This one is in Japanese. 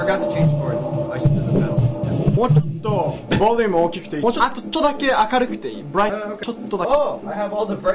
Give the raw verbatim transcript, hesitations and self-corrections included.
forgot to change chords. I should do the pedal. もうちょっとボリューム大きくていい。もうちょっとだけ明るくていい。ブライト、ちょっとだけ。 Oh, I have all the bright